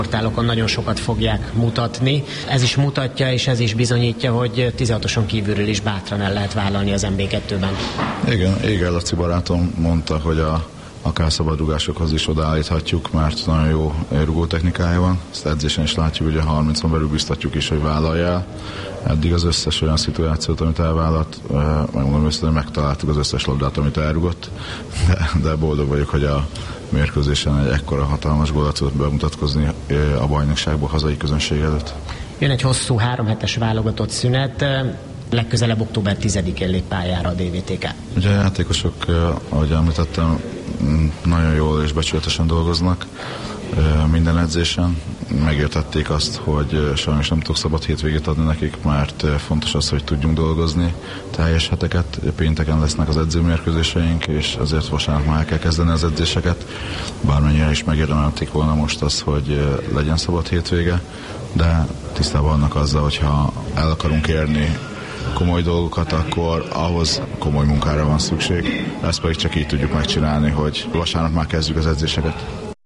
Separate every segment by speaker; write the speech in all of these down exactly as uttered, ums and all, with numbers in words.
Speaker 1: portálokon nagyon sokat fogják mutatni. Ez is mutatja, és ez is bizonyítja, hogy tizenhatoson kívülről is bátran el lehet vállalni az em bé kettőben.
Speaker 2: Igen, Éger Laci barátom mondta, hogy a akár szabadrugásokhoz is odaállíthatjuk, mert nagyon jó rugótechnikája van. Ezt edzésen is látjuk, hogy a harmincon belül biztatjuk is, hogy vállalja. Eddig az összes olyan szituációt, amit elvállalt, megmondom őszintén, hogy megtaláltuk az összes labdát, amit elrugott, de, de boldog vagyok, hogy a mérkőzésen egy ekkora hatalmas gólat tudott bemutatkozni a bajnokságból hazai közönség előtt.
Speaker 1: Jön egy hosszú három hetes válogatott szünet, legközelebb október tizedikén lép pályára a dé vé té ká.
Speaker 2: Ugye a játékosok, ahogy említettem, nagyon jól és becsületesen dolgoznak minden edzésen. Megértették azt, hogy sajnos nem tudok szabad hétvégét adni nekik, mert fontos az, hogy tudjunk dolgozni teljes heteket. Pénteken lesznek az edzőmérkőzéseink, és azért vasárnap már el kell kezdeni az edzéseket. Bármennyire is megérdemelték volna most az, hogy legyen szabad hétvége, de tisztában vannak azzal, hogyha el akarunk érni komoly dolgokat, akkor ahhoz komoly munkára van szükség. Ezt pedig csak így tudjuk megcsinálni, hogy vasárnap már kezdjük az edzéseket.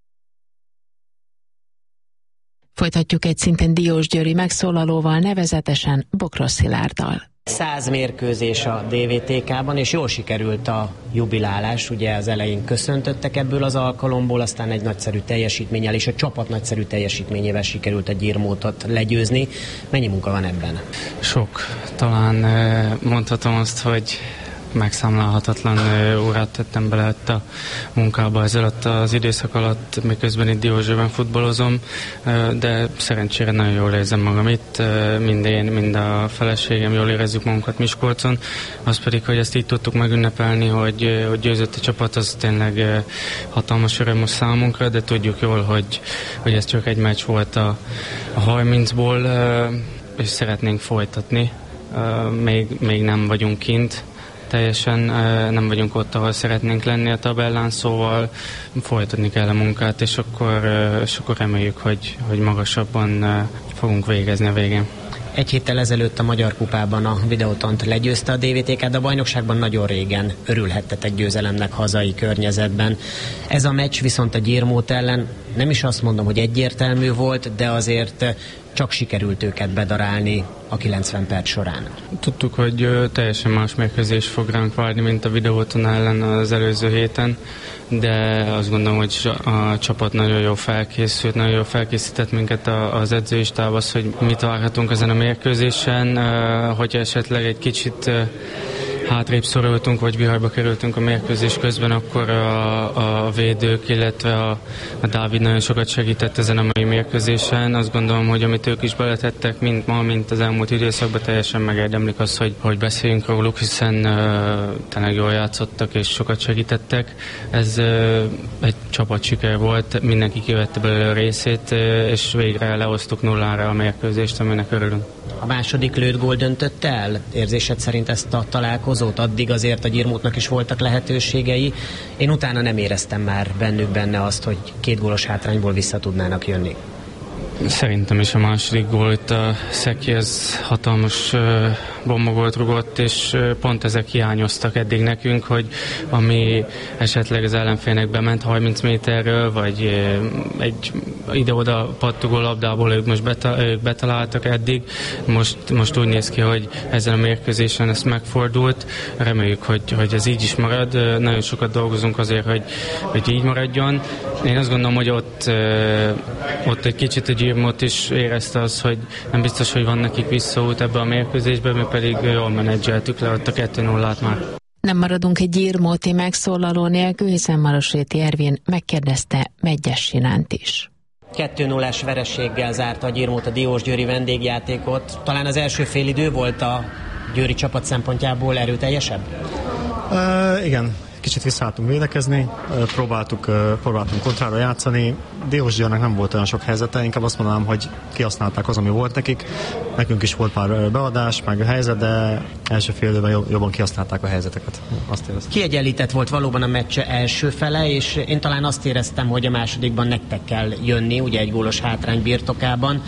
Speaker 3: Folytatjuk egy szintén diósgyőri megszólalóval, nevezetesen Bokros Szilárddal.
Speaker 1: Száz mérkőzés a dé vé té ká-ban, és jól sikerült a jubilálás. Ugye az elején köszöntöttek ebből az alkalomból, aztán egy nagyszerű teljesítménnyel, és a csapat nagyszerű teljesítményével sikerült a Gyirmótot legyőzni. Mennyi munka van ebben?
Speaker 4: Sok. Talán mondhatom azt, hogy megszámlálhatatlan órát tettem bele a munkába ez alatt az időszak alatt, miközben itt Diósgyőrben futballozom, de szerencsére nagyon jól érzem magam itt, mind én, mind a feleségem jól érezzük magunkat Miskolcon, az pedig, hogy ezt így tudtuk megünnepelni, hogy, hogy győzött a csapat, az tényleg hatalmas öröm most számunkra, de tudjuk jól, hogy, hogy ez csak egy meccs volt a, a harmincból, és szeretnénk folytatni, még, még nem vagyunk kint, teljesen nem vagyunk ott, ahol szeretnénk lenni a tabellán, szóval folytatni kell a munkát, és akkor, és akkor reméljük, hogy, hogy magasabban fogunk végezni a végén.
Speaker 1: Egy héttel ezelőtt a Magyar Kupában a Videótont legyőzte a dé vé té ká, de a bajnokságban nagyon régen örülhettetek győzelemnek hazai környezetben. Ez a meccs viszont a Gyirmót ellen nem is azt mondom, hogy egyértelmű volt, de azért csak sikerült őket bedarálni a kilencven perc során.
Speaker 4: Tudtuk, hogy teljesen más mérkőzés fog ránk várni, mint a Videóton ellen az előző héten, de azt gondolom, hogy a csapat nagyon jól felkészült, nagyon jól felkészített minket az edzőistáb, az, hogy mit várhatunk ezen a mérkőzésen, hogy esetleg egy kicsit hátrébb szorultunk, vagy viharba kerültünk a mérkőzés közben, akkor a, a védők, illetve a, a Dávid nagyon sokat segített ezen a mai mérkőzésen. Azt gondolom, hogy amit ők is beletettek, mint ma, mint az elmúlt időszakban, teljesen megérdemlik azt, hogy, hogy beszéljünk róluk, hiszen uh, tényleg jól játszottak és sokat segítettek. Ez uh, egy csapat siker volt, mindenki kivette belőle a részét, uh, és végre lehoztuk nullára a mérkőzést, aminek örülünk.
Speaker 1: A második lőtt gól döntötte el? Érzésed szerint ezt a találkozót? Addig azért a Gyirmótnak is voltak lehetőségei. Én utána nem éreztem már bennük benne azt, hogy két gólos hátrányból vissza tudnának jönni.
Speaker 4: Szerintem is a második gól itt a Szeki, ez hatalmas uh, bombagolt rugott, és uh, pont ezek hiányoztak eddig nekünk, hogy ami esetleg az ellenfélnek bement harminc méterről, vagy uh, egy ide-oda pattogó labdából ők most beta- ők betaláltak eddig. Most, most úgy néz ki, hogy ezen a mérkőzésen ez megfordult. Reméljük, hogy, hogy ez így is marad. Uh, nagyon sokat dolgozunk azért, hogy, hogy így maradjon. Én azt gondolom, hogy ott, uh, ott egy kicsit egy Gyirmót is érezte az, hogy nem biztos, hogy van nekik visszaút ebbe a mérkőzésbe, mi pedig jól menedzseltük le ott a kettő nullát már.
Speaker 3: Nem maradunk egy gyirmóti megszólaló nélkül, hiszen Marosréti Ervin megkérdezte Medgyes Sinánt is.
Speaker 1: kettő nullás vereséggel zárta a Gyirmót a diósgyőri vendégjátékot. Talán az első félidő volt a győri csapat szempontjából erőteljesebb?
Speaker 5: Uh, igen. Kicsit visszaálltunk védekezni, próbáltuk, próbáltunk kontrára játszani. Diósgyőrnek nem volt olyan sok helyzete, inkább azt mondanám, hogy kihasználták az, ami volt nekik. Nekünk is volt pár beadás, meg a helyzet, de első fél időben jobban kihasználták a helyzeteket. Azt éreztem.
Speaker 1: Kiegyenlített volt valóban a meccs első fele, és én talán azt éreztem, hogy a másodikban nektek kell jönni, ugye egy gólos hátrány birtokában.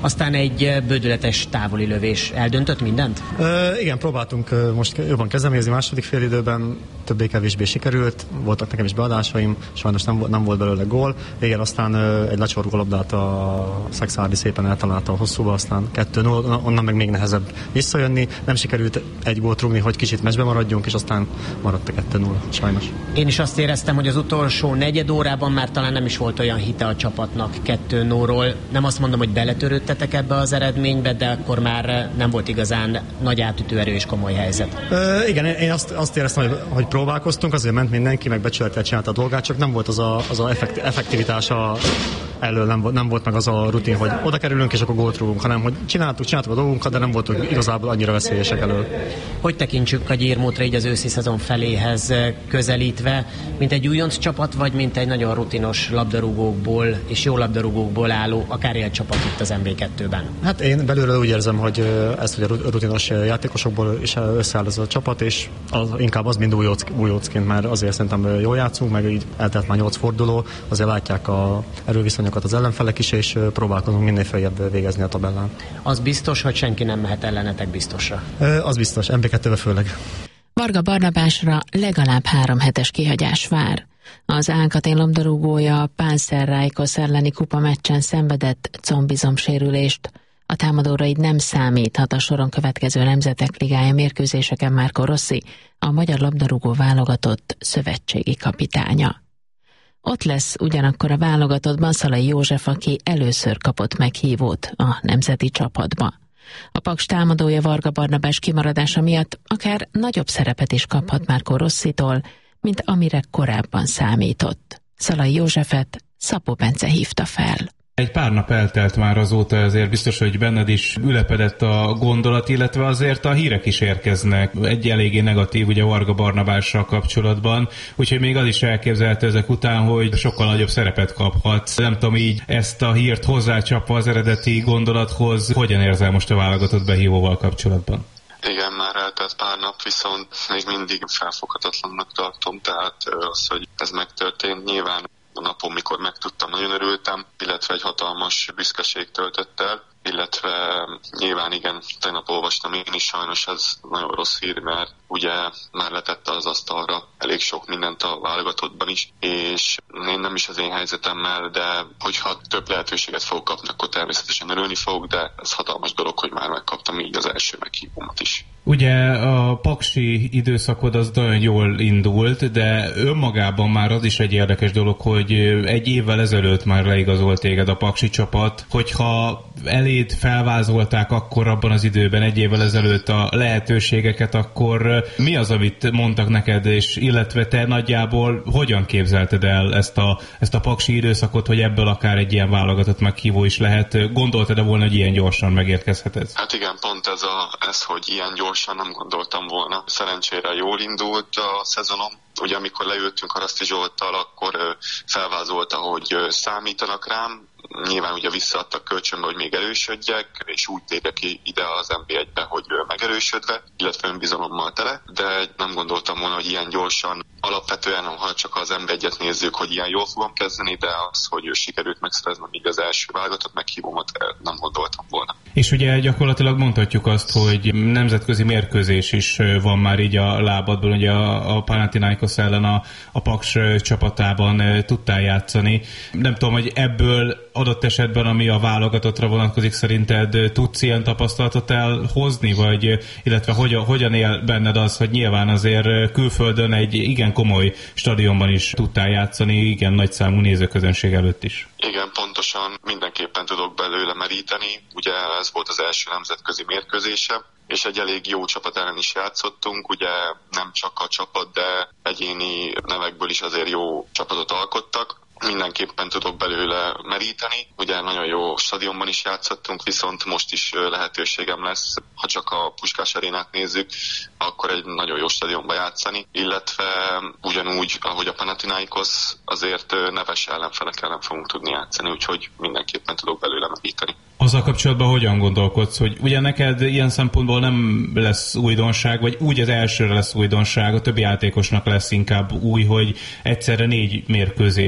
Speaker 1: aztán egy bődületes távoli lövés. Eldöntött mindent?
Speaker 5: Ö, igen, próbáltunk ö, most jobban kezdeményezni második fél időben, többé-kevésbé sikerült, voltak nekem is beadásaim, sajnos nem, nem volt belőle gól. Igen, aztán ö, egy lecsorgó labdát a Szexárdi szépen eltalálta a hosszúba, aztán kettő null, onnan meg még nehezebb visszajönni. Nem sikerült egy gólt rúgni, hogy kicsit meccsbe maradjunk, és aztán maradt a kettő null, sajnos.
Speaker 1: Én is azt éreztem, hogy az utolsó negyed órában már talán nem is volt olyan hite a csapatnak kettő nullról. Nem azt mondom, hogy beletörődtetek ebbe az eredménybe, de akkor már nem volt igazán nagy átütő erő és komoly helyzet.
Speaker 5: Ö, igen, én azt, azt éreztem, hogy, hogy próbálkoztunk, azért ment mindenki, meg becsülettel csinálta a dolgát, csak nem volt az a, az a effekt, effektivitása elől, nem, nem volt meg az a rutin, hogy oda kerülünk és akkor gólt rúgunk, hanem hogy csináltuk, csináltuk a dolgunkat, de nem voltunk igazából annyira veszélyesek elől.
Speaker 1: Hogy tekintsük a Gyirmótra így az őszi szezon feléhez közelítve, mint egy újonc csapat, vagy mint egy nagyon rutinos labdarúgókból és jó labdarúgókból álló, akár élt csapat itt az em bé kettőben?
Speaker 5: Hát én belülről úgy érzem, hogy ez, hogy a rutinos játékosokból is összeáll ez a csapat, és az, inkább az mind újóc, újócként, mert azért szerintem jól játszunk, meg így eltelt már nyolc forduló, azért látják a erőviszonyokat az ellenfelek is, és próbálkozunk minél feljebb végezni a tabellán.
Speaker 1: Az biztos, hogy senki nem mehet ellenetek biztosra?
Speaker 5: Az biztos, em bé kettőbe főleg.
Speaker 3: Varga Barnabásra legalább három hetes kihagyás vár. Az Ánkatén labdarúgója a Pánszerrájkosz elleni kupa meccsen szenvedett combizomsérülést. A támadóra így nem számíthat a soron következő Nemzetek Ligája mérkőzéseken Marco Rossi, a magyar labdarúgó válogatott szövetségi kapitánya. Ott lesz ugyanakkor a válogatottban Szalai József, aki először kapott meghívót a nemzeti csapatba. A Paks támadója Varga Barnabás kimaradása miatt akár nagyobb szerepet is kaphat Marco Rossitól, mint amire korábban számított. Szalai Józsefet Szabó Bence hívta fel.
Speaker 6: Egy pár nap eltelt már azóta, ezért biztos, hogy benned is ülepedett a gondolat, illetve azért a hírek is érkeznek. Egy eléggé negatív ugye Varga Barnabással kapcsolatban, úgyhogy még az is elképzelhető ezek után, hogy sokkal nagyobb szerepet kaphat. Nem tudom, így ezt a hírt hozzácsapva az eredeti gondolathoz, hogyan érzel most a válogatott behívóval kapcsolatban?
Speaker 7: Igen, már eltelt pár nap, viszont még mindig felfoghatatlannak tartom, tehát az, hogy ez megtörtént, nyilván a napon, mikor megtudtam, nagyon örültem, illetve egy hatalmas büszkeség töltött el, illetve nyilván igen, tegnap olvastam én is, sajnos ez nagyon rossz hír, mert ugye már letette az asztalra elég sok mindent a válogatottban is, és én nem is az én helyzetemmel, de hogyha több lehetőséget fogok kapni, akkor természetesen örülni fogok, de ez hatalmas dolog, hogy már megkaptam így az első meghívómat is.
Speaker 6: Ugye a paksi időszakod az nagyon jól indult, de önmagában már az is egy érdekes dolog, hogy egy évvel ezelőtt már leigazolt téged a paksi csapat, hogyha eléd felvázolták akkor abban az időben, egy évvel ezelőtt a lehetőségeket, akkor mi az, amit mondtak neked, és illetve te nagyjából hogyan képzelted el ezt a, ezt a paksi időszakot, hogy ebből akár egy ilyen válogatott meghívó is lehet? Gondoltad-e volna, hogy ilyen gyorsan megérkezheted?
Speaker 7: Hát igen, pont ez, a, ez hogy ilyen gyorsan nem gondoltam volna. Szerencsére jól indult a szezonom. Ugye amikor leültünk Haraszti Zsolttal, akkor felvázolta, hogy számítanak rám. Nyilván ugye visszaadtak kölcsönbe, hogy még erősödjek, és úgy térjek ki ide az em bé egybe, hogy megerősödve, illetve önbizalommal tele, de nem gondoltam volna, hogy ilyen gyorsan, alapvetően, ha csak az em bé egyet nézzük, hogy ilyen jól fogom kezdeni, de az, hogy sikerült megszereznem így az első válogatott meghívómat, nem gondoltam volna.
Speaker 6: És ugye gyakorlatilag mondhatjuk azt, hogy nemzetközi mérkőzés is van már így a lábadból, ugye a, a Panathinaikos ellen a, a Paks csapatában tudtál játszani. Nem tudom, hogy ebből adott esetben, ami a válogatottra vonatkozik, szerinted tudsz ilyen tapasztalatot elhozni, vagy illetve hogyan, hogyan él benned az, hogy nyilván azért külföldön egy igen komoly stadionban is tudtál játszani, igen nagy számú nézőközönség előtt is?
Speaker 7: Igen, pontosan mindenképpen tudok belőle meríteni. Ugye ez volt az első nemzetközi mérkőzése, és egy elég jó csapat ellen is játszottunk, ugye nem csak a csapat, de egyéni nevekből is azért jó csapatot alkottak. Mindenképpen tudok belőle meríteni. Ugye nagyon jó stadionban is játszottunk, viszont most is lehetőségem lesz, ha csak a Puskás arénát nézzük, akkor egy nagyon jó stadionban játszani, illetve ugyanúgy, ahogy a Panathinaikos, azért neves ellenfelek ellen fogunk tudni játszani, úgyhogy mindenképpen tudok belőle meríteni.
Speaker 6: Azzal kapcsolatban hogyan gondolkodsz, hogy ugye neked ilyen szempontból nem lesz újdonság, vagy úgy az elsőre lesz újdonság, a többi játékosnak lesz inkább új, hogy egyszerre négy mérkőzés lesz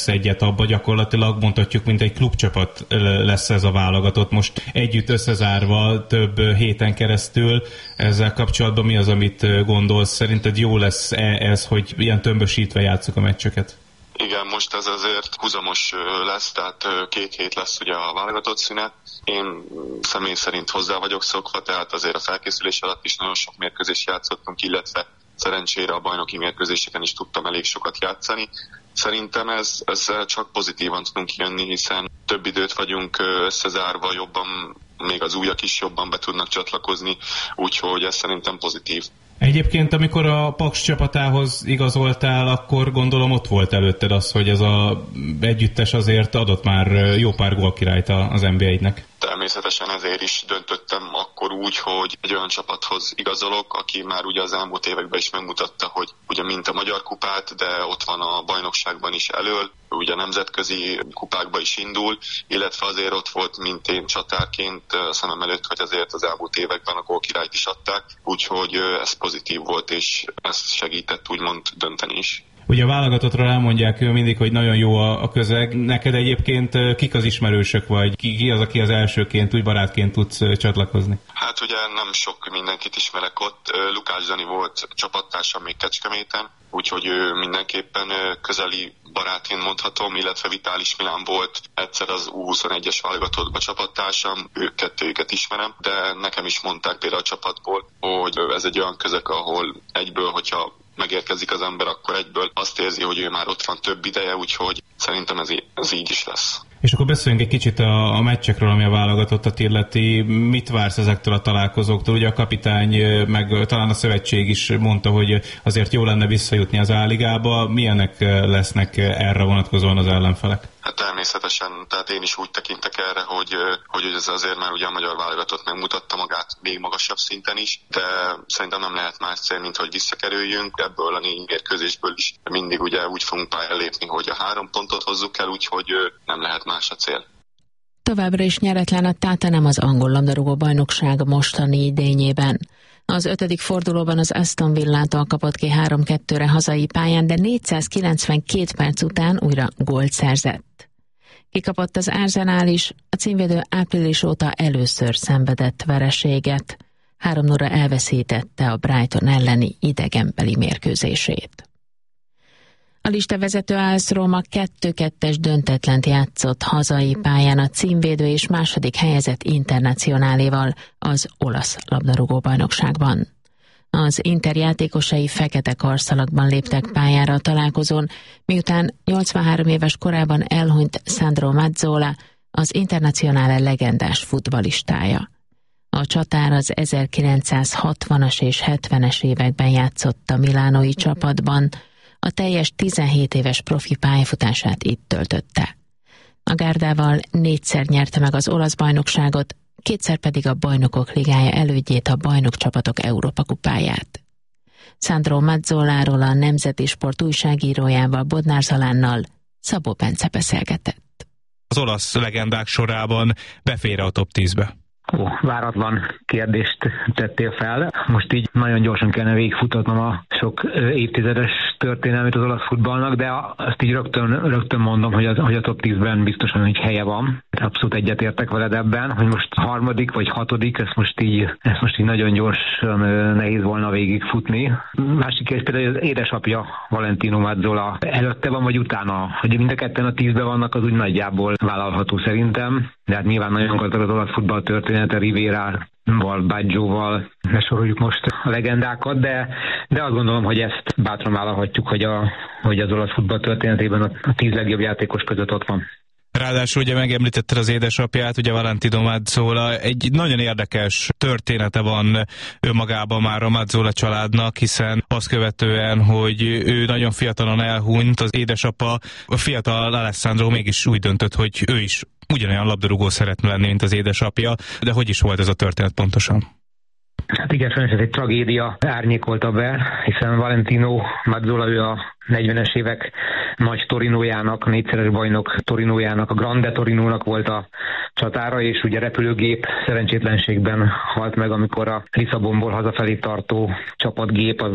Speaker 6: vesz egyet abba, gyakorlatilag mondhatjuk, mint egy klubcsapat lesz ez a válogatott, most együtt összezárva több héten keresztül. Ezzel kapcsolatban mi az, amit gondolsz? Szerinted jó lesz ez, hogy ilyen tömbösítve játsszuk a meccseket?
Speaker 7: Igen, most ez azért húzamos lesz, tehát két hét lesz ugye a válogatott szünet. Én személy szerint hozzá vagyok szokva, tehát azért a felkészülés alatt is nagyon sok mérkőzést játszottunk, illetve szerencsére a bajnoki mérkőzéseken is tudtam elég sokat játszani. Szerintem ez, ezzel csak pozitívan tudunk jönni, hiszen több időt vagyunk összezárva, jobban, még az újak is jobban be tudnak csatlakozni, úgyhogy ez szerintem pozitív.
Speaker 6: Egyébként, amikor a Paks csapatához igazoltál, akkor gondolom ott volt előtted az, hogy ez az együttes azért adott már jó pár gólkirályt az en bé egynek.
Speaker 7: Természetesen ezért is döntöttem akkor úgy, hogy egy olyan csapathoz igazolok, aki már ugye az elmúlt években is megmutatta, hogy ugye mint a Magyar Kupát, de ott van a bajnokságban is elől, ugye nemzetközi kupákba is indul, illetve azért ott volt, mint én csatárként szemem előtt, hogy azért az elmúlt években a gólkirályt is adták, úgyhogy ez pozitív volt, és ez segített úgymond dönteni is.
Speaker 6: Ugye a válogatottról elmondják mindig, hogy nagyon jó a, a közeg. Neked egyébként kik az ismerősök, vagy ki, ki az, aki az elsőként, úgy barátként tudsz csatlakozni?
Speaker 7: Hát ugye nem sok mindenkit ismerek ott. Lukács Dani volt csapattársam még Kecskeméten, úgyhogy ő mindenképpen közeli barátként mondhatom, illetve Vitális Milán volt egyszer az U huszonegyes válogatottban csapattársam, ők kettőjüket ismerem, de nekem is mondták például a csapatból, hogy ez egy olyan közeg, ahol egyből, hogyha megérkezik az ember, akkor egyből azt érzi, hogy ő már ott van több ideje, úgyhogy szerintem ez, í- ez így is lesz.
Speaker 6: És akkor beszéljünk egy kicsit a, a meccsekről, ami a válogatottat illeti. Mit vársz ezektől a találkozóktól? Ugye a kapitány, meg talán a szövetség is mondta, hogy azért jó lenne visszajutni az A-ligába. Milyenek lesznek erre vonatkozóan az ellenfelek?
Speaker 7: Hát természetesen, tehát én is úgy tekintek erre, hogy, hogy ez azért már ugye a magyar válogatott megmutatta magát még magasabb szinten is, de szerintem nem lehet más cél, mint hogy visszakerüljünk. Ebből a négy mérkőzésből is mindig ugye úgy fogunk pályára lépni, hogy a három pontot hozzuk el, úgyhogy nem lehet más a cél.
Speaker 3: Továbbra is nyeretlen a Tottenham az angol labdarúgó bajnokság mostani idényében. Az ötödik fordulóban az Aston Villától kapott ki három kettőre hazai pályán, de négyszázkilencvenkét perc után újra gólt szerzett. Kikapott az Arsenal is, a címvédő április óta először szenvedett vereséget. három nulla elveszítette a Brighton elleni idegenbeli mérkőzését. A listavezető á es Róma kettő kettes döntetlent játszott hazai pályán a címvédő és második helyezett Internacionáléval az olasz labdarúgó-bajnokságban. Az Inter játékosai fekete karszalagban léptek pályára a találkozón, miután nyolcvanhárom éves korában elhunyt Sandro Mazzola, az Internazionale legendás futballistája. A csatár az ezerkilencszázhatvanas és hetvenes években játszott a milánói csapatban, a teljes tizenhét éves profi pályafutását itt töltötte. A gárdával négyszer nyerte meg az olasz bajnokságot, kétszer pedig a Bajnokok Ligája elődjét, a Bajnokcsapatok Európa kupáját. Sandro Mazzoláról a Nemzeti Sport újságírójával, Bodnár Zalánnal Szabó Bence beszélgetett.
Speaker 6: Az olasz legendák sorában befér a top tízbe.
Speaker 8: Ó, váratlan kérdést tettél fel. Most így nagyon gyorsan kellene végigfutatnom a sok évtizedes történelmét az olasz futballnak, de azt így rögtön, rögtön mondom, hogy, az, hogy a top tízben biztosan egy helye van. Abszolút egyetértek veled ebben, hogy most harmadik vagy hatodik, ezt most így, ezt most így nagyon gyorsan nehéz volna végigfutni. Másik kérdés például az édesapja Valentino Mazzola előtte van, vagy utána. Hogy mind a ketten a tízben vannak, az úgy nagyjából vállalható szerintem. De hát nyilván nagyon gazdag az olasz futball története, Rivérával, Baggioval, ne soroljuk most a legendákat, de, de azt gondolom, hogy ezt bátran vállalhatjuk, hogy, a, hogy az olasz futball történetében a tíz legjobb játékos között ott van.
Speaker 6: Ráadásul ugye megemlítetted az édesapját, ugye Valentino Mazzola, egy nagyon érdekes története van önmagában már a Mazzola családnak, hiszen azt követően, hogy ő nagyon fiatalon elhunyt, az édesapa, a fiatal Alessandro mégis úgy döntött, hogy ő is ugyanolyan labdarúgó szeretne lenni, mint az édesapja, de hogy is volt ez a történet pontosan?
Speaker 8: Hát igen, sajnos ez egy tragédia árnyékolta be, hiszen Valentino Mazzola, ő a negyvenes évek nagy Torinójának, négyszeres bajnok Torinójának, a Grande Torinónak volt a csatára, és ugye repülőgép szerencsétlenségben halt meg, amikor a Lisszabonból hazafelé tartó csapatgép az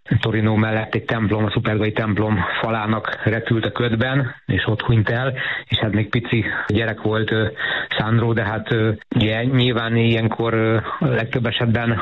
Speaker 8: Torino mellett egy templom, a szupergai templom falának repült a ködben, és ott hunyt el, és hát még pici gyerek volt Sandro, de hát ugye nyilván ilyenkor a legtöbb esetben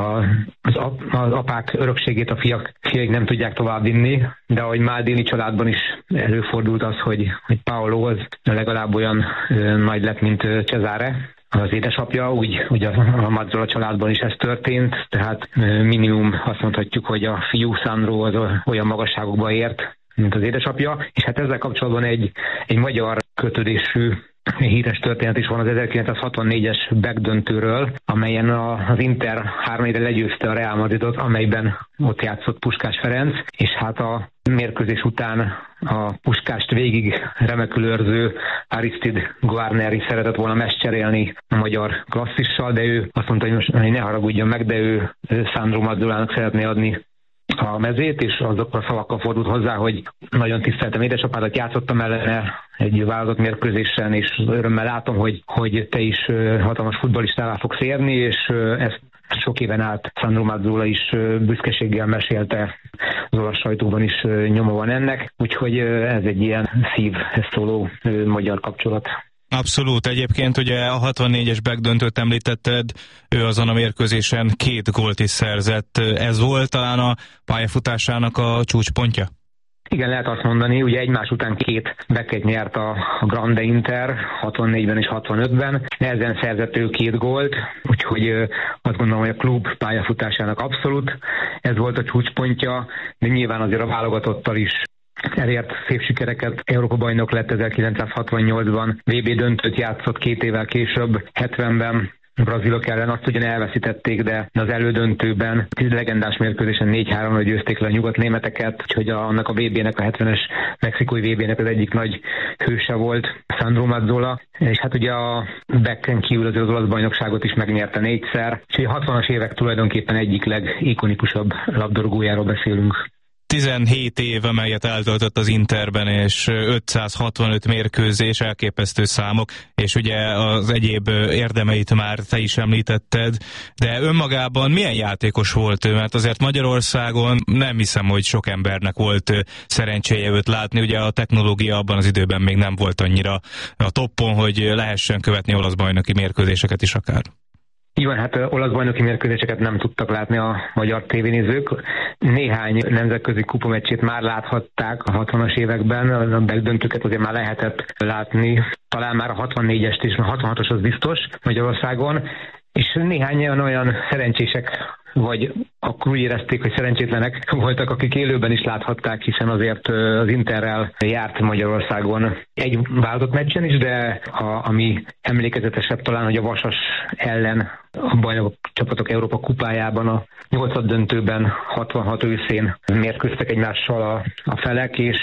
Speaker 8: az, az apák örökségét a fiak, fiaik nem tudják továbbvinni, de ahogy Maldini családban is előfordult az, hogy, hogy Paolo az legalább olyan nagy lett, mint Cesare, az édesapja, úgy, úgy a, a Mazzola családban is ez történt, tehát minimum azt mondhatjuk, hogy a fiú Sandro az olyan magasságokba ért, mint az édesapja, és hát ezzel kapcsolatban egy, egy magyar kötődésű híres történet is van az ezerkilencszázhatvannégyes backdöntőről, amelyen az Inter három egyre legyőzte a Real Madridot, amelyben ott játszott Puskás Ferenc, és hát a mérkőzés után a Puskást végig remekül őrző Aristide Guarneri szeretett volna meccs cserélni a magyar klasszissal, de ő azt mondta, hogy most ne haragudjon meg, de ő Sandro Mazzolának szeretné adni a mezét, és azokkal a szavakkal fordult hozzá, hogy nagyon tiszteltem édesapádat, játszottam ellene egy válogatott mérkőzésen, és örömmel látom, hogy, hogy te is hatalmas futballistává fogsz érni, és ezt sok éven át Sandro Mazzola is büszkeséggel mesélte, az olasz sajtóban is nyoma van ennek, úgyhogy ez egy ilyen szívhez szóló magyar kapcsolat.
Speaker 6: Abszolút. Egyébként ugye a hatvannégyes backdöntőt említetted, ő azon a mérkőzésen két gólt is szerzett. Ez volt talán a pályafutásának a csúcspontja?
Speaker 8: Igen, lehet azt mondani, ugye egymás után két backet nyert a Grande Inter, hatvannégyben és hatvanötben, nehezen szerzett ő két gólt, úgyhogy azt gondolom, hogy a klub pályafutásának abszolút ez volt a csúcspontja, de nyilván azért a válogatottal is elért szép sikereket. Európa-bajnok lett ezerkilencszázhatvannyolcban, vé bé döntőt játszott két évvel később, hetvenben brazilok ellen, azt ugyan elveszítették, de az elődöntőben legendás mérkőzésen négy háromra győzték le a nyugatnémeteket, úgyhogy a, annak a vé bének, a hetvenes mexikói vé bének az egyik nagy hőse volt Sandro Mazzola, és hát ugye a backen kívül az olasz bajnokságot is megnyerte négyszer, úgyhogy a hatvanas évek tulajdonképpen egyik legikonikusabb labdarúgójáról beszélünk.
Speaker 6: tizenhét év, amelyet eltöltött az Interben, és ötszázhatvanöt mérkőzés, elképesztő számok, és ugye az egyéb érdemeit már te is említetted, de önmagában milyen játékos volt ő? Mert azért Magyarországon nem hiszem, hogy sok embernek volt szerencséje őt látni, ugye a technológia abban az időben még nem volt annyira a toppon, hogy lehessen követni olasz bajnoki mérkőzéseket is akár.
Speaker 8: Így van, hát olasz bajnoki mérkőzéseket nem tudtak látni a magyar tévénézők. Néhány nemzetközi kupameccsét már láthatták a hatvanas években, a backdöntőket azért már lehetett látni. Talán már a hatvannégyest is, a hatvanhatos az biztos Magyarországon, és néhány olyan szerencsések, vagy akkor úgy érezték, hogy szerencsétlenek voltak, akik élőben is láthatták, hiszen azért az Interrel járt Magyarországon egy válogatott meccsen is, de a, ami emlékezetesebb talán, hogy a Vasas ellen a bajnokok csapatok Európa kupájában a nyolcad döntőben hatvanhat őszén mérkőztek egymással a, a felek, és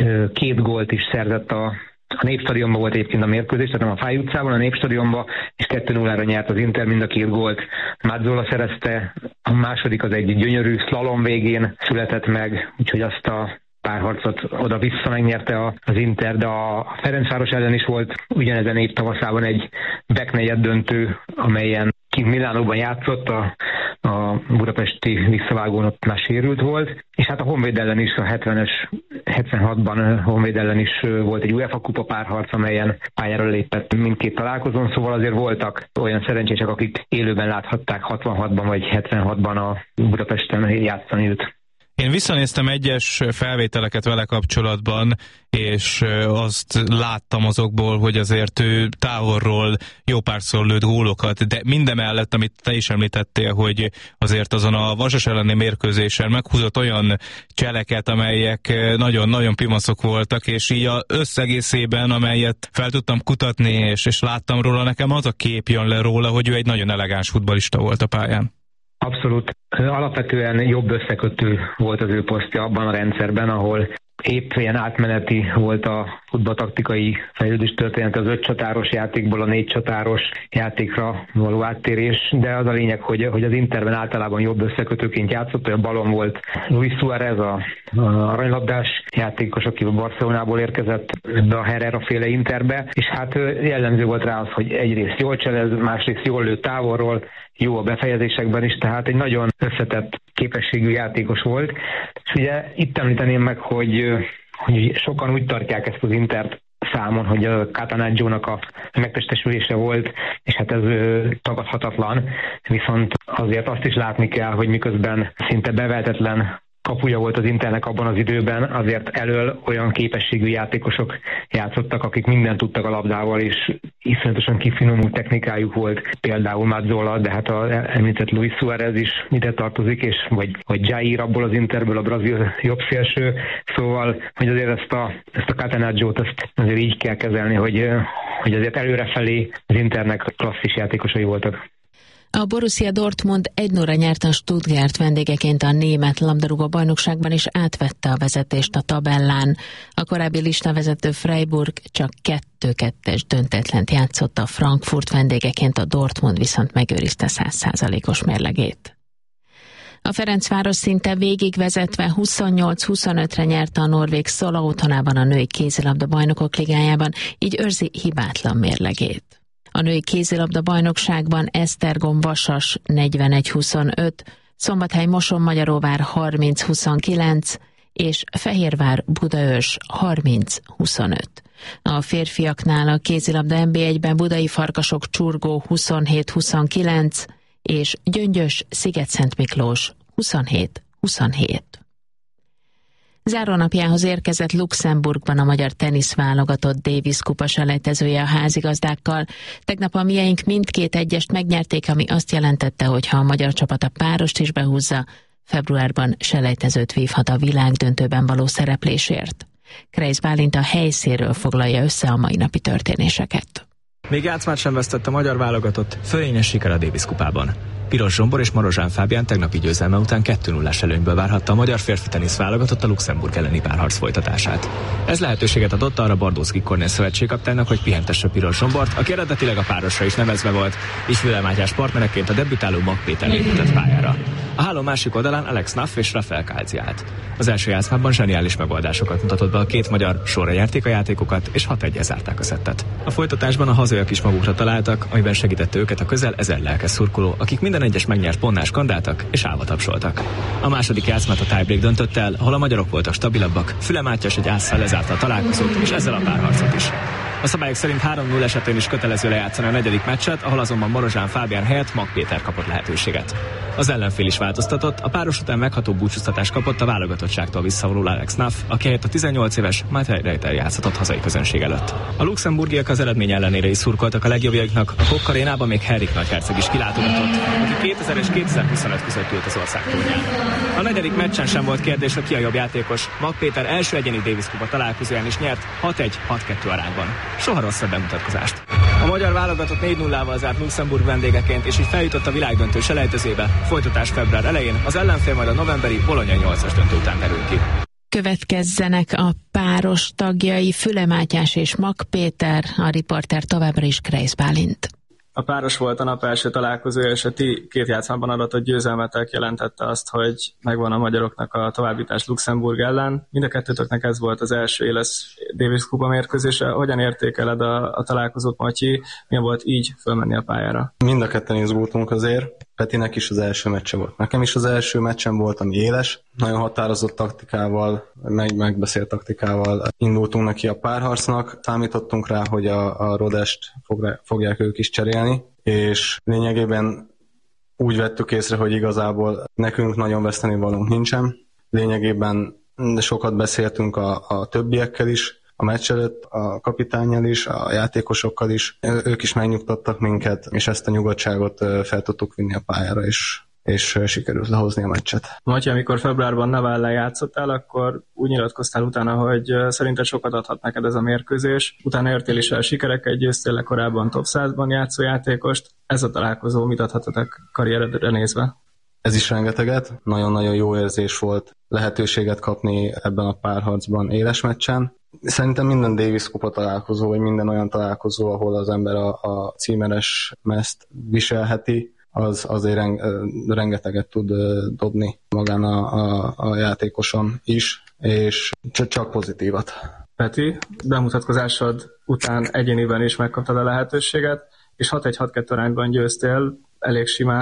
Speaker 8: két gólt is szerzett a A Népstadionban volt egyébként a mérkőzés, tehát nem a Fáy utcában, a Népstadionban, és kettő nullára nyert az Inter, mind a két gólt Mazzola szerezte, a második az egy gyönyörű slalom végén született meg, úgyhogy azt a párharcot oda-vissza megnyerte az Inter, de a Ferencváros ellen is volt ugyanezen év tavaszában egy backnegyed döntő, amelyen ki Milánóban játszott, a, a budapesti visszavágón ott már sérült volt, és hát a Honvéd ellen is a hetvenes, hetvenhatban a Honvéd ellen is volt egy UEFA kupa párharc, amelyen pályára lépett mindkét találkozón, szóval azért voltak olyan szerencsések, akik élőben láthatták hatvanhatban vagy hetvenhatban a Budapesten játszani őt.
Speaker 6: Én visszanéztem egyes felvételeket vele kapcsolatban, és azt láttam azokból, hogy azért ő távolról jó párszor lőtt gólokat, de mindemellett, amit te is említettél, hogy azért azon a Vasas elleni mérkőzésen meghúzott olyan cseleket, amelyek nagyon-nagyon pimaszok voltak, és így az összegészében, amelyet fel tudtam kutatni, és, és láttam róla, nekem az a kép jön le róla, hogy ő egy nagyon elegáns futballista volt a pályán.
Speaker 8: Abszolút. Alapvetően jobb összekötő volt az ő posztja abban a rendszerben, ahol épp ilyen átmeneti volt a futballtaktikai fejlődés történet az öt csatáros játékból a négy csatáros játékra való áttérés, de az a lényeg, hogy, hogy az Interben általában jobb összekötőként játszott, hogy a balon volt Luis Suárez, a, a aranylabdás játékos, aki a Barcelonából érkezett be a Herrera féle Interbe, és hát jellemző volt rá az, hogy egyrészt jól cselez, másrészt jól lő távolról, jó a befejezésekben is, tehát egy nagyon összetett képességű játékos volt. És ugye itt említeném meg, hogy, hogy sokan úgy tartják ezt az Intert számon, hogy a Catanaccio-nak a megtestesülése volt, és hát ez tagadhatatlan, viszont azért azt is látni kell, hogy miközben szinte bevehetetlen kapuja volt az Internek abban az időben, azért elől olyan képességű játékosok játszottak, akik mindent tudtak a labdával, és iszonyatosan kifinomult technikájuk volt, például Mazzola, de hát az említett Luis Suárez is ide tartozik, és vagy, vagy Jair abból az Interből, a brazil jobbszélső, szóval, hogy azért ezt a, ezt a Catanaccio-t ezt azért így kell kezelni, hogy, hogy azért előrefelé az Internek klasszis játékosai voltak.
Speaker 3: A Borussia Dortmund egy nulla nyert a Stuttgart vendégeként a német labdarúgó bajnokságban, és átvette a vezetést a tabellán. A korábbi listavezető Freiburg csak kettő kettes döntetlent játszott, a Frankfurt vendégeként, a Dortmund viszont megőrizte száz százalékos mérlegét. A Ferencváros szinte végigvezetve huszonnyolc huszonötre nyerte a norvég Sola otthonában a női kézilabda bajnokok ligájában, így őrzi hibátlan mérlegét. A női kézilabda bajnokságban Esztergom Vasas negyvenegy huszonöt, Szombathely Moson-Magyaróvár harminc huszonkilenc és Fehérvár Budaörs harminc huszonöt. A férfiaknál a kézilabda en bé egyben Budai Farkasok Csurgó huszonhét huszonkilenc és Gyöngyös Sziget-Szent Miklós huszonhét huszonhét. Zárónapjához érkezett Luxemburgban a magyar teniszválogatott Davis kupa selejtezője a házigazdákkal. Tegnap a mieink mindkét egyest megnyerték, ami azt jelentette, hogy ha a magyar csapat a párost is behúzza, februárban selejtezőt vívhat a világdöntőben való szereplésért. Kreisz Bálint a helyszínről foglalja össze a mai napi történéseket.
Speaker 9: Még játszmát sem vesztett a magyar válogatott, fölényes siker a Davis kupában. Piros Zsombor és Marozsán Fábián tegnapi győzelme után kettő nullás előnyből várhatta a magyar férfi tenisz válogatott a Luxemburg elleni párharc folytatását. Ez lehetőséget adott arra Bardószky Kornél szövetségkapitánynak, hogy pihentesse Piros Zsombort, aki eredetileg a párosra is nevezve volt, és Fülel Mátyás partnereként a debütáló Mag Péter léptetett pályára. A háló másik oldalán Alex Naff és Rafael Kálci állt. Az első játszmában zseniális megoldásokat mutatott be a két magyar, sorra nyerték a játékokat, és hat egyre zárták a szettet. A folytatásban a hazaiak is magukra találtak, amiben segítette őket a közel ezer lelkes szurkoló, akik minden egyes megnyert pontnál skandáltak és állva tapsoltak. A második játszmát a tiebreak döntött el, ahol a magyarok voltak stabilabbak, Füle Mátyás egy ásszal lezárta a találkozót, és ezzel a párharcot is. A szabályok szerint három null esetén is kötelező lejátszani a negyedik meccset, ahol azonban Marozsán Fábián helyett Mag Péter kapott lehetőséget. Az ellenfél is változtatott, a páros után megható búcsúztatást kapott a válogatottságtól visszavonuló Alex Naff, aki helyett a tizennyolc éves Matej Rejter játszhatott hazai közönség előtt. A luxemburgiak az eredmény ellenére is szurkoltak a legjobbjaiknak, a Kok arénában még Henrik nagyherceg is kilátogatott, aki kétezer és kétezer-huszonöt között ült az ország tornyán. A negyedik meccsen sem volt kérdés, hogy ki a jobb játékos. Mag Péter első egyéni Davis kupa találkozóján is nyert hat egy hat kettő arányban. Soha rosszabb bemutatkozást. A magyar válogatott négy nullával zárt Luxemburg vendégeként, és így feljutott a világdöntő selejtezőbe. Folytatás február elején, az ellenfél majd a novemberi Bologna nyolcas döntő után derül ki.
Speaker 3: Következzenek a páros tagjai, Füle Mátyás és Mag Péter, a riporter továbbra is Kreisz Bálint.
Speaker 10: A páros volt a nap első találkozója, és a ti két játszmában adatott győzelmetek jelentette azt, hogy megvan a magyaroknak a továbbjutás Luxemburg ellen. Mind a kettőtöknek ez volt az első éles Davis kupa mérkőzése. Hogyan értékeled a, a találkozót, Matyi? Milyen volt így fölmenni a pályára?
Speaker 11: Mind a ketten izgultunk azért. Petinek is az első meccse volt. Nekem is az első meccsem volt, ami éles. Nagyon határozott taktikával, meg megbeszélt taktikával indultunk neki a párharcnak. Számítottunk rá, hogy a, a Rodest fogják ők is cserélni, és lényegében úgy vettük észre, hogy igazából nekünk nagyon veszteni valónk nincsen. Lényegében sokat beszéltünk a, a többiekkel is, a meccs előtt a kapitánnyal is, a játékosokkal is. Ők is megnyugtattak minket, és ezt a nyugodtságot fel tudtuk vinni a pályára, és, és sikerült lehozni a meccset.
Speaker 10: Matyi, amikor februárban Navallal játszottál, akkor úgy nyilatkoztál utána, hogy szerinted sokat adhat neked ez a mérkőzés. Utána értél is el sikereket, győztél le korábban top százban játszó játékost. Ez a találkozó mit adhatatok karrieredre nézve?
Speaker 11: Ez is rengeteget. Nagyon-nagyon jó érzés volt lehetőséget kapni ebben a párharcban éles meccsen. Szerintem minden Davis kupa találkozó, vagy minden olyan találkozó, ahol az ember a, a címeres mezt viselheti, az azért rengeteget tud dobni magán a, a, a játékoson is, és csak pozitívat.
Speaker 10: Peti, bemutatkozásod után egyéniben is megkaptad a lehetőséget, és hat egy hat kettő arányban győztél elég simán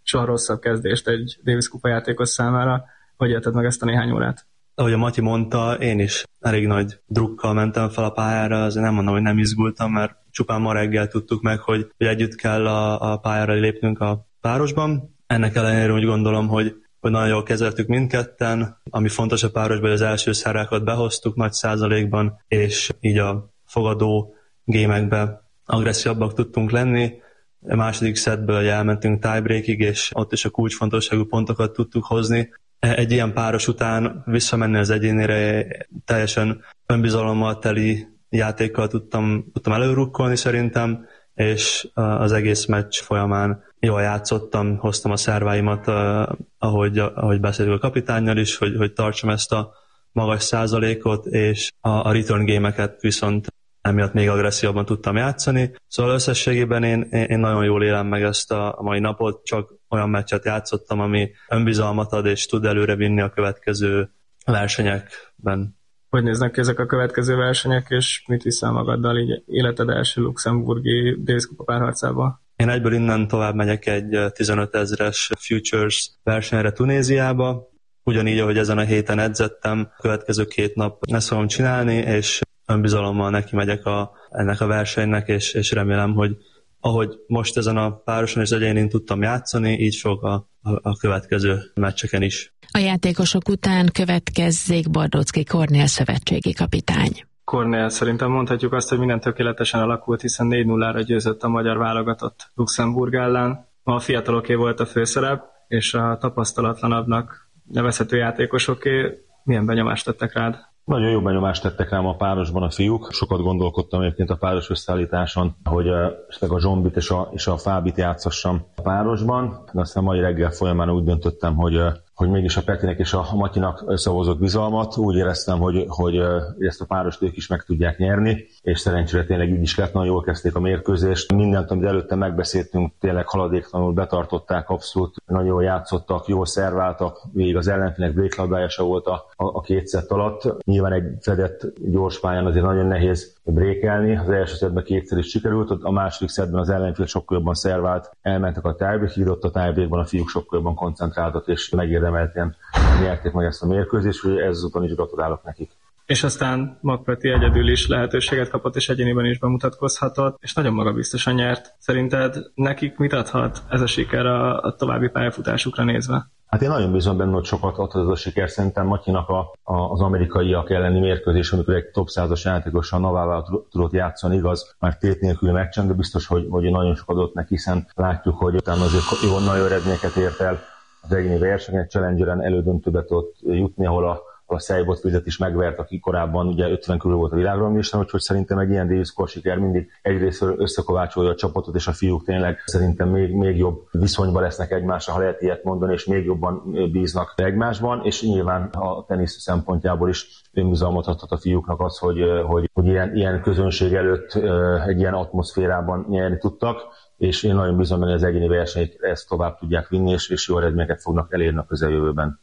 Speaker 10: soha rosszabb kezdést egy Davis kupa játékos számára. Hogy élted meg ezt a néhány órát?
Speaker 12: Ahogy a Matyi mondta, én is elég nagy drukkal mentem fel a pályára, azért nem mondom, hogy nem izgultam, mert csupán ma reggel tudtuk meg, hogy, hogy együtt kell a, a pályára lépnünk a párosban. Ennek ellenére úgy gondolom, hogy, hogy nagyon jól kezeltük mindketten. Ami fontos a párosban, hogy az első szerákat behoztuk nagy százalékban, és így a fogadó gémekbe agresszívabbak tudtunk lenni. A második szettből elmentünk tiebreakig, és ott is a kulcsfontosságú pontokat tudtuk hozni. Egy ilyen páros után visszamenni az egyénére teljesen önbizalommal teli játékkal tudtam, tudtam előrukkolni szerintem, és az egész meccs folyamán jól játszottam, hoztam a szerváimat, ahogy, ahogy beszéltük a kapitánnyal is, hogy, hogy tartsam ezt a magas százalékot, és a, a return game-eket viszont emiatt még agresszívabban tudtam játszani. Szóval összességében én, én nagyon jól élem meg ezt a mai napot, csak olyan meccset játszottam, ami önbizalmat ad és tud előre vinni a következő versenyekben.
Speaker 10: Hogy néznek ki ezek a következő versenyek, és mit viszel magaddal így életed első luxemburgi Davis kupa párharcába?
Speaker 12: Én egyből innen tovább megyek egy tizenöt ezres Futures versenyre Tunéziába. Ugyanígy, ahogy ezen a héten edzettem, a következő két nap ezt fogom csinálni, és önbizalommal neki megyek a, ennek a versenynek, és, és remélem, hogy ahogy most ezen a pároson és egyénén tudtam játszani, így fog a, a, a következő meccseken is.
Speaker 3: A játékosok után következzék Bardóczky Kornél szövetségi kapitány.
Speaker 10: Kornél, szerintem mondhatjuk azt, hogy minden tökéletesen alakult, hiszen négy nullára győzött a magyar válogatott Luxemburg ellen. Ma a fiataloké volt a főszerep, és a tapasztalatlanabbnak nevezhető játékosoké. Milyen benyomást tettek rád?
Speaker 13: Nagyon jó benyomást tettek rám a párosban a fiúk. Sokat gondolkodtam egyébként a páros összeállításon, hogy esetleg a Zsombit és a, és a Fábit játszassam a párosban, de aztán mai reggel folyamán úgy döntöttem, hogy, hogy mégis a Petinek és a Matyinak összehozott bizalmat. Úgy éreztem, hogy, hogy ezt a párost ők is meg tudják nyerni, és szerencsére tényleg így is lett, nagyon jól kezdték a mérkőzést. Mindent, amit előtte megbeszéltünk, tényleg haladéktalanul betartották, abszolút nagyon jól játszottak, jól szerváltak, végig az ellenfélnek breaklabdája se volt a, a, a két szett alatt. Nyilván egy fedett gyors pályán azért nagyon nehéz brékelni. Az első szettben kétszer is sikerült, a második szettben az ellenfél sokkal jobban szervált, elmentek a tiebreakig, ott a tiebreakban a fiúk sokkal jobban koncentráltak, és megérdemelten nyerték meg ezt a mérkőzést, hogy ezúton is gratulálok nekik.
Speaker 10: És aztán Magpeti egyedül is lehetőséget kapott, és egyéniben is bemutatkozhatott, és nagyon magabiztosan nyert. Szerinted nekik mit adhat ez a siker a, a további pályafutásukra nézve?
Speaker 13: Hát én nagyon bízom benne, hogy sokat adhat ez a siker. Szerintem Matyinak a, a, az amerikaiak elleni mérkőzés, amikor egy top százas játékosan Navával tudott játszani, igaz, már tét nélküli meccsen, de biztos, hogy, hogy nagyon sokat adott neki, hiszen látjuk, hogy utána azért jó nagyon eredményeket ért el az egyéni versenyen, Challengeren elődöntőbe tudott jutni, ahol a a Seibotvizet is megvert, aki korábban ugye ötven körül volt a világranglistán, úgyhogy szerintem egy ilyen Davis Cup siker mindig egyrészt összekovácsolja a csapatot, és a fiúk tényleg szerintem még, még jobb viszonyban lesznek egymásra, ha lehet ilyet mondani, és még jobban bíznak egymásban, és nyilván a tenisz szempontjából is önbizalmat adhat a fiúknak az, hogy, hogy, hogy ilyen, ilyen közönség előtt egy ilyen atmoszférában nyerni tudtak, és én nagyon bízom benne, hogy az egyéni versenyt ezt tovább tudják vinni, és, és jó eredményeket fognak elérni a közeljövőben.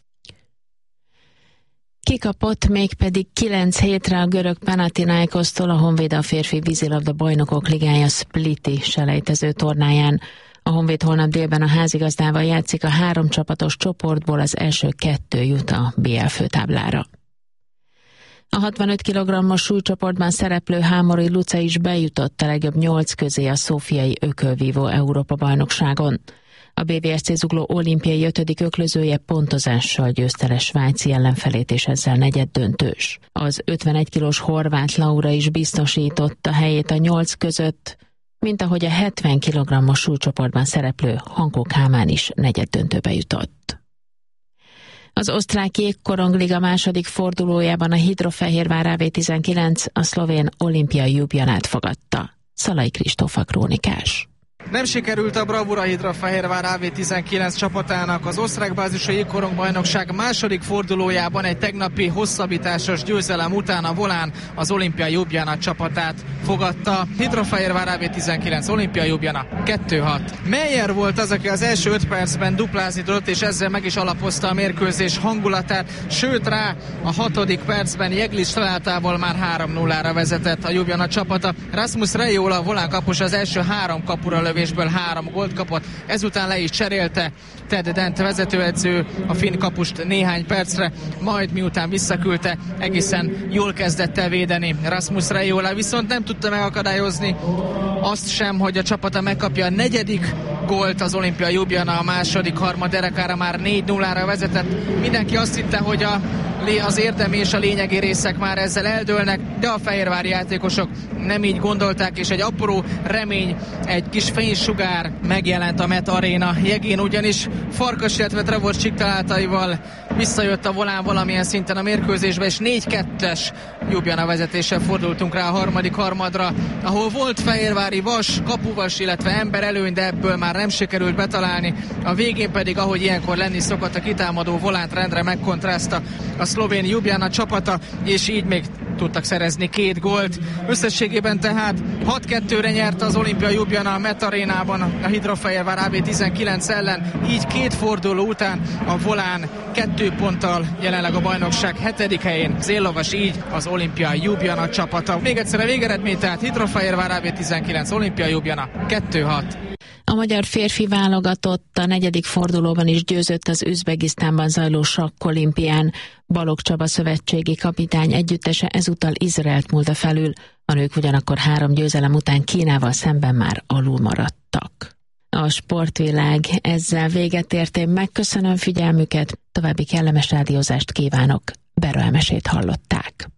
Speaker 3: Kikapott mégpedig kilenc hétre a görög Panathinaikosztól a Honvéd a férfi vízilabda bajnokok ligája Spliti selejtező tornáján. A Honvéd holnap délben a házigazdával játszik, a három csapatos csoportból az első kettő jut a bé el főtáblára. A hatvanöt kilogrammos súlycsoportban szereplő Hámori Luca is bejutott a legjobb nyolc közé a szófiai ökölvívó Európa-bajnokságon. A bé vé es cé Zugló olimpiai ötödik öklözője pontozással győzte le svájci ellenfelét, és ezzel negyed döntős. Az ötvenegy kilós horvát Laura is biztosította helyét a nyolc között, mint ahogy a hetven kilogrammos súlycsoportban szereplő Hankó Kálmán is negyed döntőbe jutott. Az osztrák jégkorongliga második fordulójában a Hidrofehérvár á vé tizenkilenc a szlovén Olimpia Ljubljanát fogadta. Szalai Kristóf a krónikás.
Speaker 14: Nem sikerült a bravúra Hidrofehérvár á vé tizenkilenc csapatának. Az osztrák bázisú jégkorongbajnokság második fordulójában egy tegnapi hosszabbításos győzelem után a Volán az Olimpia Ljubljana csapatát fogadta. Hidrofehérvár á vé tizenkilenc, Olimpia Ljubljana kettő hat. Meyer volt az, aki az első öt percben duplázni tudott, és ezzel meg is alapozta a mérkőzés hangulatát, sőt rá a hatodik percben Jeglic találtából már három nullára vezetett a Ljubljana csapata. Rasmus Rejola, a Volán kapus az első három kapura lövi összefüggőlövésből három gólt kapott, ezután le is cserélte Ted Dent vezetőedző a finn kapust néhány percre, majd miután visszaküldte, egészen jól kezdett el védeni Rasmus Raiola, viszont nem tudta megakadályozni azt sem, hogy a csapata megkapja a negyedik gólt. Az Olimpia Ljubljana a második harmad derekára már négy nullára vezetett. Mindenki azt hitte, hogy a az érdemi és a lényegi részek már ezzel eldőlnek, de a fehérvári játékosok nem így gondolták, és egy apró remény, egy kis fénysugár megjelent a Met Arena jegén, ugyanis Farkas, illetve Trevor Schick találtaival visszajött a volán valamilyen szinten a mérkőzésbe, és négy kettes Ljubljana vezetéssel fordultunk rá a harmadik harmadra, ahol volt fehérvári vas, kapuvas, illetve ember előny, de ebből már nem sikerült betalálni. A végén pedig, ahogy ilyenkor lenni szokott, a kitámadó volánt rendre megkontrázta a szlovén Ljubljana csapata, és így még tudtak szerezni két gólt. Összességében tehát hat kettőre nyert az Olimpia Ljubljana a Met Arénában a Hidrofehérvár á bé tizenkilenc ellen, így két forduló után a volán kettő ponttal jelenleg a bajnokság hetedik helyén. Az éllovas így az Olimpia Ljubljana csapata. Még egyszer a végeredmény, tehát Hidrofehérvár á bé tizenkilenc, Olimpia Ljubljana kettő hat.
Speaker 3: A magyar férfi válogatott a negyedik fordulóban is győzött az Üzbegisztánban zajló sakkolimpián. Balogh Csaba szövetségi kapitány együttese ezúttal Izraelt múlta felül. A nők ugyanakkor három győzelem után Kínával szemben már alul maradtak. A sportvilág ezzel véget ért. Én megköszönöm figyelmüket, további kellemes rádiózást kívánok. Bero Emesét hallották.